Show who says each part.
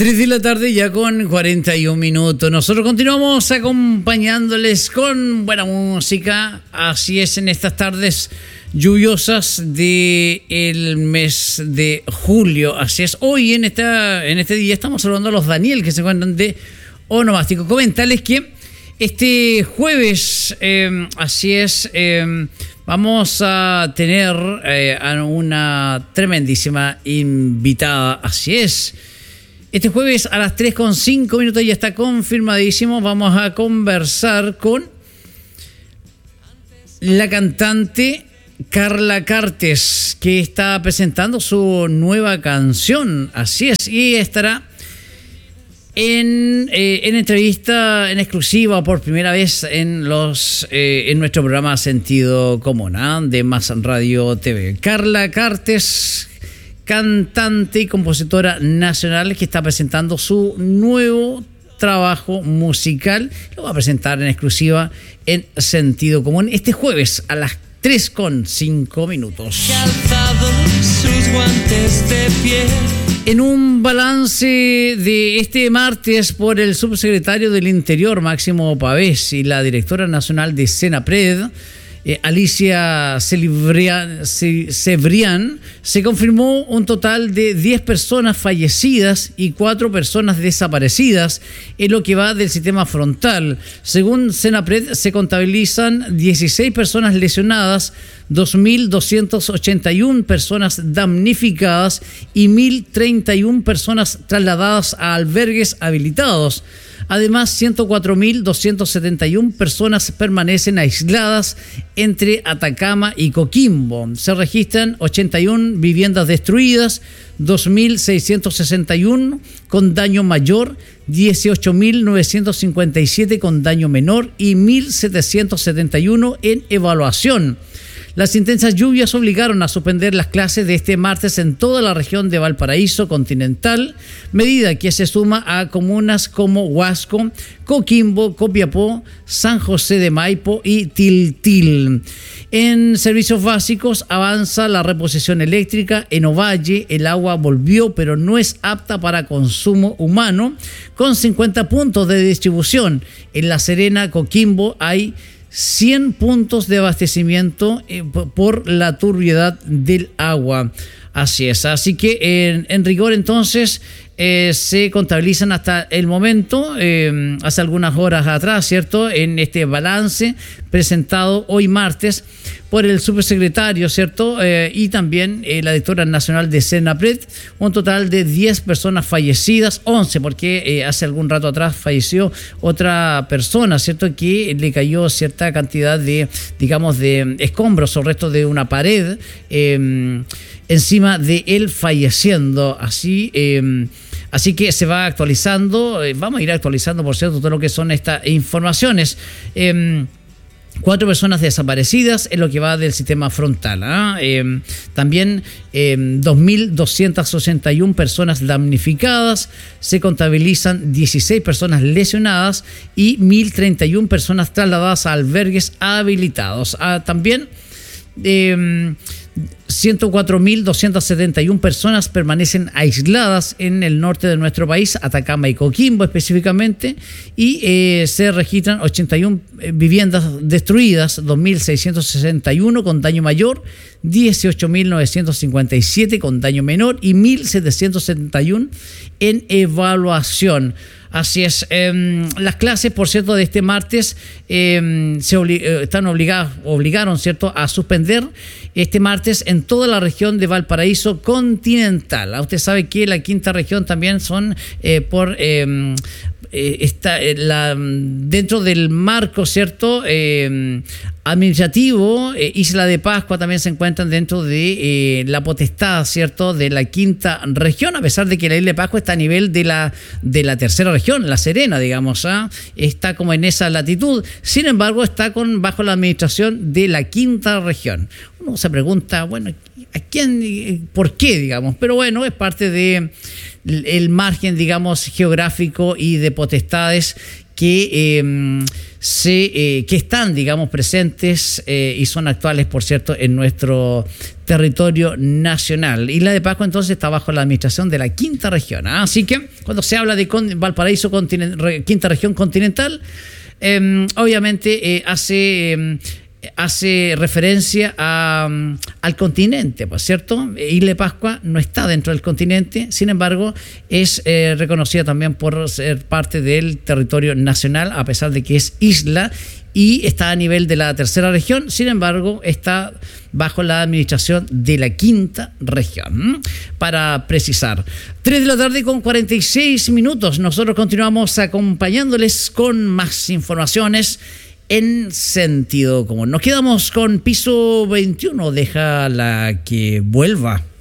Speaker 1: 3 de la tarde ya con 41 minutos. Nosotros continuamos acompañándoles con buena música. Así es, en estas tardes lluviosas del mes de julio. Así es, hoy en este día estamos saludando a los Daniel que se encuentran de Onomástico. Comentarles que este jueves, así es, vamos a tener a una tremendísima invitada. Así es. Este jueves a las 3:05 ya está confirmadísimo. Vamos a conversar con la cantante Carla Cartes, que está presentando su nueva canción. Así es, y estará en entrevista en exclusiva por primera vez en nuestro programa Sentido Común, de Más Radio TV. Carla Cartes, cantante y compositora nacional, que está presentando su nuevo trabajo musical. Lo va a presentar en exclusiva en Sentido Común este jueves a las 3:05.
Speaker 2: Calzado sus guantes de piel.
Speaker 1: En un balance de este martes por el subsecretario del Interior, Máximo Pavés, y la directora nacional de Senapred, Alicia Cebrián, se confirmó un total de 10 personas fallecidas y 4 personas desaparecidas en lo que va del sistema frontal. Según Senapred, se contabilizan 16 personas lesionadas, 2.281 personas damnificadas y 1.031 personas trasladadas a albergues habilitados. Además, 104.271 personas permanecen aisladas entre Atacama y Coquimbo. Se registran 81 viviendas destruidas, 2.661 con daño mayor, 18.957 con daño menor y 1.771 en evaluación. Las intensas lluvias obligaron a suspender las clases de este martes en toda la región de Valparaíso continental, medida que se suma a comunas como Huasco, Coquimbo, Copiapó, San José de Maipo y Tiltil. En servicios básicos avanza la reposición eléctrica. En Ovalle el agua volvió, pero no es apta para consumo humano, con 50 puntos de distribución. En La Serena, Coquimbo, hay 100 puntos de abastecimiento por la turbiedad del agua. Así es, así que en rigor entonces se contabilizan hasta el momento, hace algunas horas atrás, ¿cierto?, en este balance presentado hoy martes por el subsecretario, ¿cierto?, y también la directora nacional de Senapred, un total de 10 personas fallecidas, 11, porque hace algún rato atrás falleció otra persona, ¿cierto?, que le cayó cierta cantidad de, digamos, de escombros o restos de una pared encima de él falleciendo. Así que se va actualizando, vamos a ir actualizando, por cierto, todo lo que son estas informaciones. 4 personas desaparecidas en lo que va del sistema frontal. También 2.261 personas damnificadas, se contabilizan 16 personas lesionadas y 1.031 personas trasladadas a albergues habilitados. También 104.271 personas permanecen aisladas en el norte de nuestro país, Atacama y Coquimbo específicamente, y se registran 81 viviendas destruidas, 2.661 con daño mayor, 18.957 con daño menor y 1.771 en evaluación. Así es. Las clases, por cierto, de este martes obligaron, ¿cierto?, a suspender este martes en toda la región de Valparaíso continental. Usted sabe que la quinta región también son dentro del marco, ¿cierto?, administrativo. Isla de Pascua también se encuentran dentro de la potestad, ¿cierto?, de la quinta región, a pesar de que la Isla de Pascua está a nivel de la tercera región, La Serena, digamos, está como en esa latitud. Sin embargo, está bajo la administración de la quinta región. Uno se pregunta, bueno, ¿a quién, por qué, digamos? Pero bueno, es parte de el margen, digamos, geográfico y de potestades que están, digamos, presentes y son actuales, por cierto, en nuestro territorio nacional. Isla de Pascua entonces está bajo la administración de la quinta región. Así que cuando se habla de Valparaíso, quinta región continental, obviamente hace referencia al continente, pues, ¿cierto? Isla de Pascua no está dentro del continente, sin embargo, es reconocida también por ser parte del territorio nacional, a pesar de que es isla y está a nivel de la tercera región, sin embargo, está bajo la administración de la quinta región, para precisar. 3 de la tarde con 46 minutos. Nosotros continuamos acompañándoles con más informaciones en sentido común. Nos quedamos con Piso 21, déjala que vuelva.